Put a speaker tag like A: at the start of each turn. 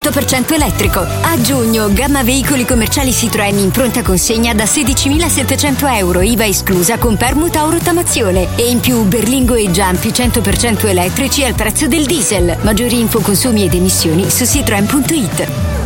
A: 100% elettrico. A giugno, gamma veicoli commerciali Citroën in pronta consegna da 16.700 euro, IVA esclusa, con permuta o rottamazione. E in più Berlingo e Giampi 100% elettrici al prezzo del diesel. Maggiori info, consumi ed emissioni su citroen.it.